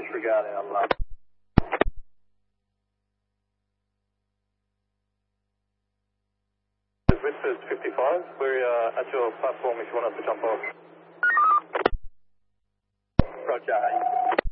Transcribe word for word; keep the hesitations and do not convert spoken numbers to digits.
disregard our alarm. Whispers fifty-five, we're uh, at your platform if you want us to jump off. Roger.